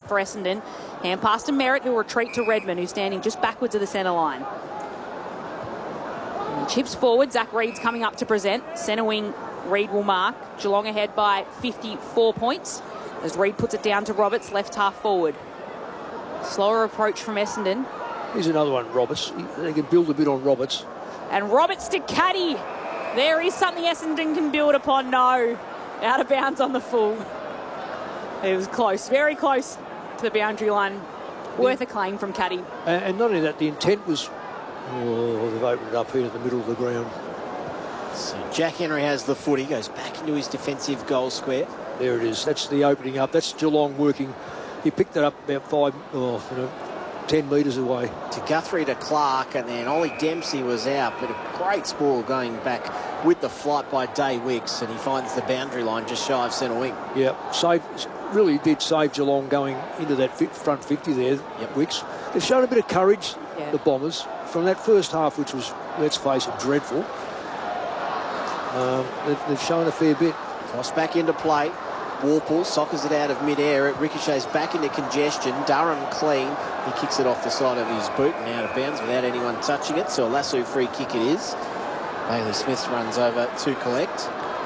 for Essendon. Hand pass to Merritt, who will retreat to Redmond, who's standing just backwards of the centre line. And chips forward. Zach Reed's coming up to present. Centre wing, Reed will mark. Geelong ahead by 54 points as Reed puts it down to Roberts, left half forward. Slower approach from Essendon. Here's another one, Roberts. They can build a bit on Roberts. And Roberts to Caddy. There is something Essendon can build upon. No. Out of bounds on the full. It was close, very close to the boundary line. Worth a claim from Caddy. And not only that, the intent was... Oh, they've opened it up here in the middle of the ground. So Jack Henry has the foot. He goes back into his defensive goal square. There it is. That's the opening up. That's Geelong working. He picked it up about 10 metres away. To Guthrie to Clark, and then Ollie Dempsey was out, but a great spoil going back with the flight by Day Wicks, and he finds the boundary line just shy of centre wing. Yeah, really did save Geelong going into that front 50 there, Wicks. They've shown a bit of courage, the Bombers, from that first half, which was, let's face it, dreadful. They've shown a fair bit. Toss back into play. Warple soccers it out of mid-air. It ricochets back into congestion. Durham clean. He kicks it off the side of his boot and out of bounds without anyone touching it. So a lasso free kick it is. Bailey Smith runs over to collect.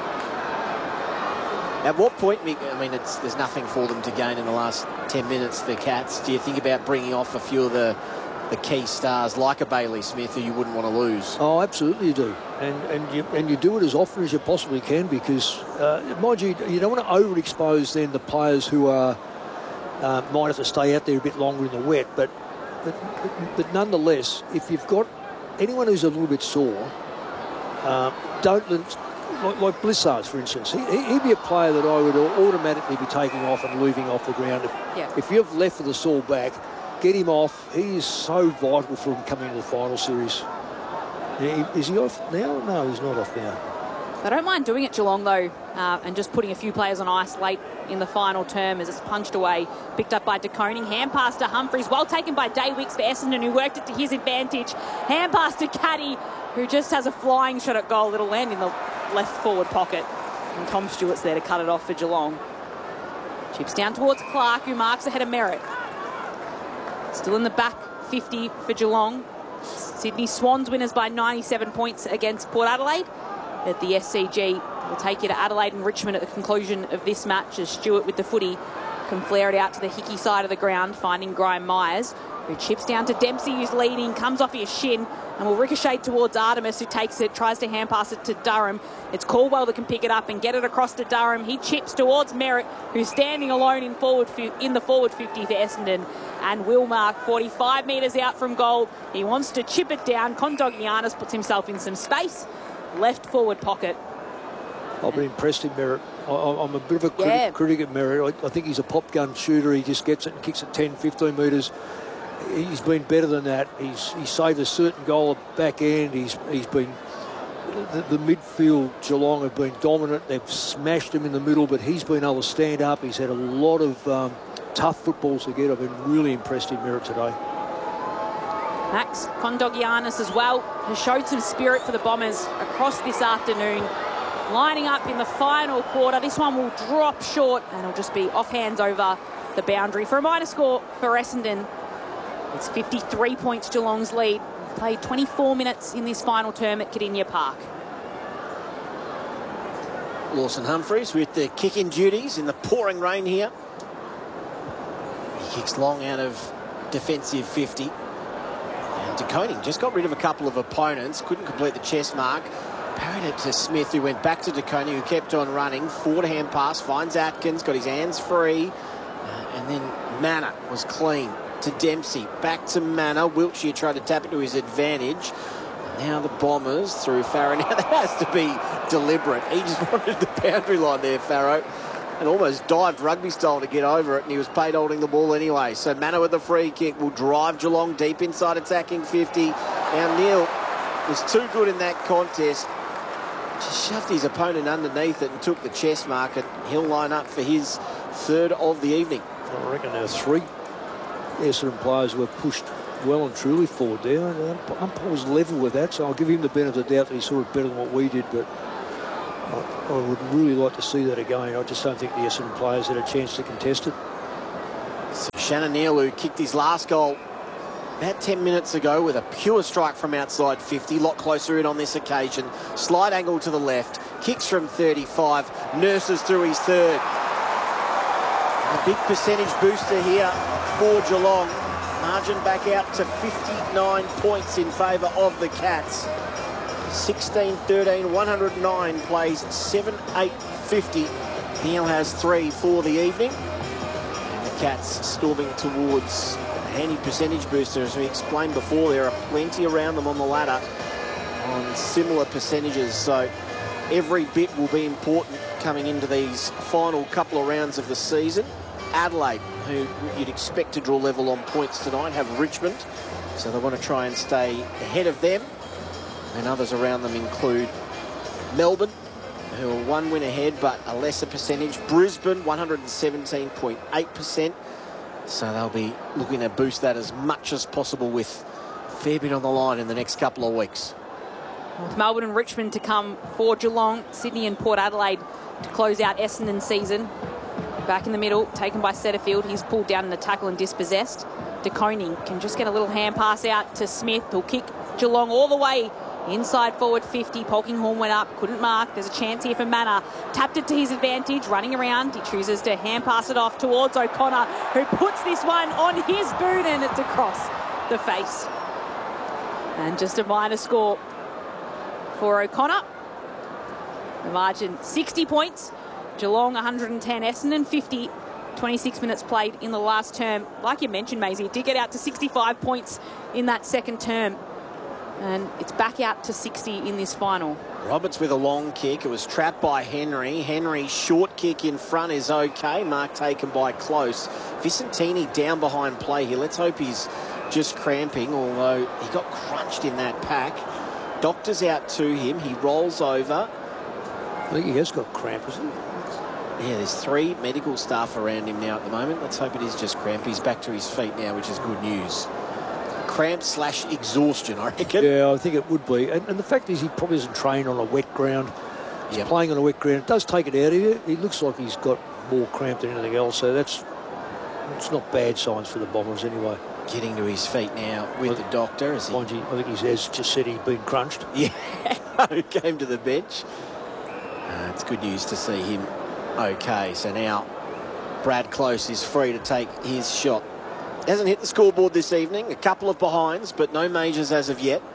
At what point, I mean, there's nothing for them to gain in the last 10 minutes, the Cats. Do you think about bringing off a few of the key stars like a Bailey Smith who you wouldn't want to lose? Oh, absolutely you do. And you do it as often as you possibly can because, mind you, you don't want to overexpose then the players who are might have to stay out there a bit longer in the wet. But nonetheless, if you've got anyone who's a little bit sore, don't like Blissards, for instance. He'd be a player that I would automatically be taking off and leaving off the ground. If you've left with a sore back, get him off. He is so vital for him coming into the final series. Is he off now? No, he's not off now. They don't mind doing it, Geelong, though, and just putting a few players on ice late in the final term as it's punched away. Picked up by De Koning. Hand pass to Humphries. Well taken by Day Wicks for Essendon, who worked it to his advantage. Hand pass to Caddy, who just has a flying shot at goal. It'll land in the left forward pocket. And Tom Stewart's there to cut it off for Geelong. Chips down towards Clark, who marks ahead of Merritt. Still in the back 50 for Geelong. Sydney Swans winners by 97 points against Port Adelaide at the SCG. We'll take you to Adelaide and Richmond at the conclusion of this match as Stewart with the footy can flare it out to the Hickey side of the ground, finding Graham Myers, who chips down to Dempsey, who's leading, comes off his shin and will ricochet towards Artemis, who takes it, tries to hand pass it to Durham. It's Caldwell that can pick it up and get it across to Durham. He chips towards Merritt, who's standing alone in the forward 50 for Essendon, and will mark 45 metres out from goal. He wants to chip it down. Kondogiannis puts himself in some space. Left forward pocket. I've been impressed in Merritt. I'm a bit of a critic of Merritt. I think he's a pop gun shooter. He just gets it and kicks it 10, 15 metres. He's been better than that. He's saved a certain goal at back end. He's been... The midfield, Geelong have been dominant. They've smashed him in the middle, but he's been able to stand up. He's had a lot of tough footballs to get. I've been really impressed in Merritt today. Max Kondogiannis as well has showed some spirit for the Bombers across this afternoon. Lining up in the final quarter. This one will drop short and it'll just be off hands over the boundary for a minor score for Essendon. It's 53 points Geelong's lead. We've played 24 minutes in this final term at Cardinia Park. Lawson Humphries with the kick-in duties in the pouring rain here. He kicks long out of defensive 50. And De Koning just got rid of a couple of opponents. Couldn't complete the chest mark. Parried it to Smith, who went back to De Koning, who kept on running. Forward hand pass, finds Atkins, got his hands free. And then Manor was clean to Dempsey. Back to Manor. Wiltshire tried to tap it to his advantage. And now the Bombers through Farrow. Now that has to be deliberate. He just wanted the boundary line there, Farrow. And almost dived rugby style to get over it, and he was paid holding the ball anyway. So Manor with the free kick will drive Geelong deep inside attacking 50. Now Neil was too good in that contest. Just shoved his opponent underneath it and took the chest mark, and he'll line up for his third of the evening. I reckon there are three Essendon players were pushed well and truly forward there. Umpire was level with that, so I'll give him the benefit of the doubt that he's sort of better than what we did, but I would really like to see that again. I just don't think the Essendon players had a chance to contest it. So Shannon Neal, who kicked his last goal about 10 minutes ago with a pure strike from outside 50, a lot closer in on this occasion. Slight angle to the left, kicks from 35, nurses through his third. A big percentage booster here for Geelong. Margin back out to 59 points in favour of the Cats. 16-13, 109 plays 7-8-50. Neal has 3 for the evening. And the Cats storming towards a handy percentage booster. As we explained before, there are plenty around them on the ladder on similar percentages. So every bit will be important coming into these final couple of rounds of the season. Adelaide, who you'd expect to draw level on points tonight, have Richmond. So they want to try and stay ahead of them. And others around them include Melbourne, who are 1 win ahead, but a lesser percentage. Brisbane, 117.8%. So they'll be looking to boost that as much as possible with a fair bit on the line in the next couple of weeks. With Melbourne and Richmond to come for Geelong, Sydney and Port Adelaide to close out Essendon season. Back in the middle, taken by Setterfield. He's pulled down in the tackle and dispossessed. De Koning can just get a little hand pass out to Smith. He'll kick Geelong all the way inside forward 50. Polkinghorne went up, couldn't mark. There's a chance here for Manor. Tapped it to his advantage, running around. He chooses to hand pass it off towards O'Connor, who puts this one on his boot, and it's across the face. And just a minor score for O'Connor. The margin 60 points. Geelong 110, Essendon 50. 26 minutes played in the last term. Like you mentioned, Maisie, it did get out to 65 points in that second term. And it's back out to 60 in this final. Roberts with a long kick. It was trapped by Henry. Henry's short kick in front is okay. Mark taken by Close. Vicentini down behind play here. Let's hope he's just cramping, although he got crunched in that pack. Doctor's out to him. He rolls over. I think he has got cramp, isn't he? Yeah, there's 3 medical staff around him now at the moment. Let's hope it is just cramp. He's back to his feet now, which is good news. Cramp/exhaustion, I reckon. Yeah, I think it would be. And the fact is he probably isn't trained on a wet ground. He's playing on a wet ground. It does take it out of you. He looks like he's got more cramp than anything else, so it's not bad signs for the Bombers anyway. Getting to his feet now with the doctor. As he... Mind you, I think he has just said he's been crunched. Yeah, he came to the bench. It's good news to see him okay. So now Brad Close is free to take his shot. Hasn't hit the scoreboard this evening. A couple of behinds, but no majors as of yet.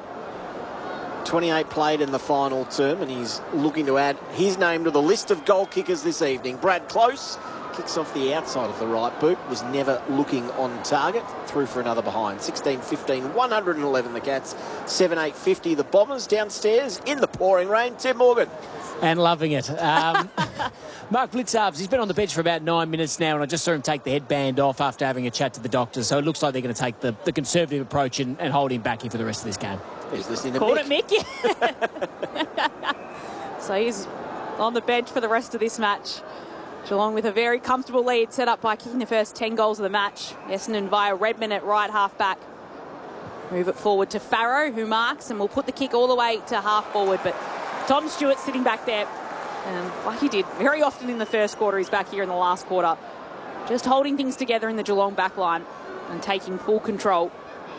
28 played in the final term, and he's looking to add his name to the list of goal kickers this evening. Brad Close kicks off the outside of the right boot. Was never looking on target. Through for another behind. 16-15, 111 the Cats. 7-8-50 the Bombers. Downstairs in the pouring rain, Tim Morgan. And loving it. Mark Blitzarves, he's been on the bench for about 9 minutes now, and I just saw him take the headband off after having a chat to the doctor. So it looks like they're going to take the conservative approach and hold him back here for the rest of this game. He's listening to Called Mick. it Mick, yeah. So he's on the bench for the rest of this match. Geelong with a very comfortable lead set up by kicking the first 10 goals of the match. Essendon via Redmond at right half back. Move it forward to Farrow, who marks, and will put the kick all the way to half forward. But Tom Stewart sitting back there, like he did very often in the first quarter, he's back here in the last quarter, just holding things together in the Geelong back line and taking full control.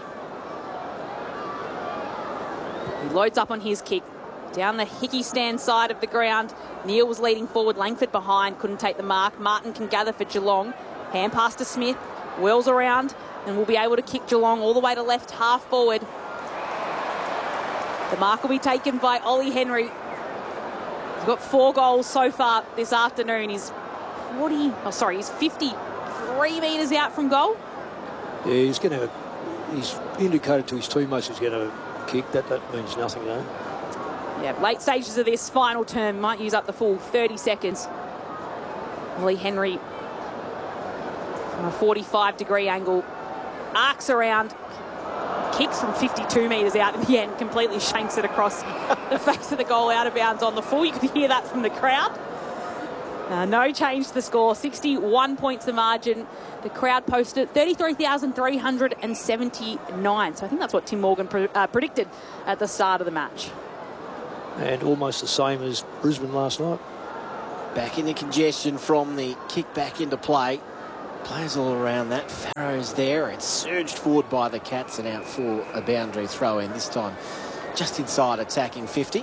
He loads up on his kick down the Hickey stand side of the ground. Neal was leading forward, Langford behind, couldn't take the mark. Martin can gather for Geelong. Hand pass to Smith, whirls around and will be able to kick Geelong all the way to left half forward. The mark will be taken by Ollie Henry. He's got 4 goals so far this afternoon. He's 53 metres out from goal. Yeah, he's indicated to his teammates he's going to kick. That means nothing, though. Yeah, late stages of this final term, might use up the full 30 seconds. Ollie Henry from a 45-degree angle arcs around, kicks from 52 metres out in the end, completely shanks it across the face of the goal, out of bounds on the full. You could hear that from the crowd. No change to the score, 61 points the margin. The crowd posted 33,379. So I think that's what Tim Morgan predicted at the start of the match. And almost the same as Brisbane last night. Back into congestion from the kick back into play. Players all around that. Farrow's there. It's surged forward by the Cats and out for a boundary throw-in. This time just inside attacking 50.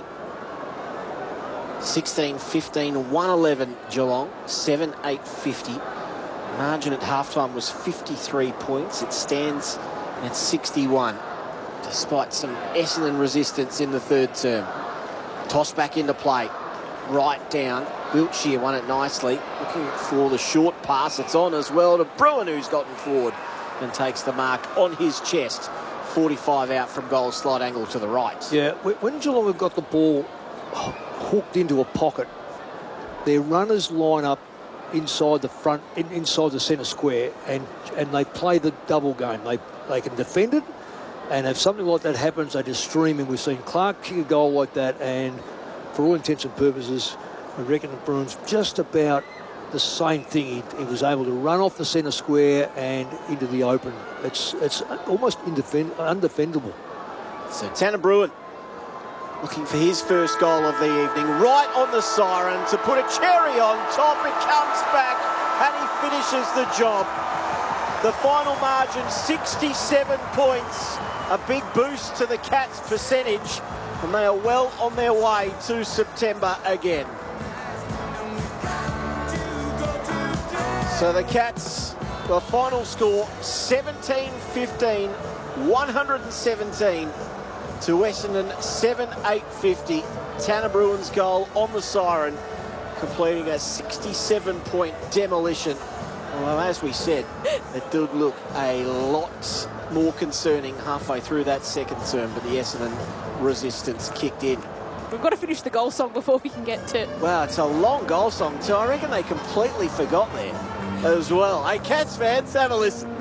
16-15, 111 Geelong, 7-8-50. Margin at halftime was 53 points. It stands at 61, despite some Essendon resistance in the third term. Toss back into play. Right down. Wiltshire won it nicely. Looking for the short pass. It's on as well to Bruin, who's gotten forward and takes the mark on his chest. 45 out from goal, slight angle to the right. Yeah, when Geelong have got the ball hooked into a pocket, their runners line up inside the front, inside the centre square, and they play the double game. They can defend it, and if something like that happens, they just stream in. We've seen Clark kick a goal like that, and for all intents and purposes, I reckon the Bruins just about the same thing. He was able to run off the centre square and into the open. It's almost undefendable. So Tanner Bruin looking for his first goal of the evening, right on the siren to put a cherry on top. It comes back and he finishes the job. The final margin, 67 points. A big boost to the Cats' percentage, and they are well on their way to September again. So the Cats, the final score, 17-15, 117 to Essendon, 7-8-50. Tanner Bruin's goal on the siren, completing a 67-point demolition. Well, as we said, it did look a lot more concerning halfway through that second term, but the Essendon resistance kicked in. We've got to finish the goal song before we can get to... Wow, it's a long goal song too. I reckon they completely forgot there as well. Hey, Cats fans, have a listen.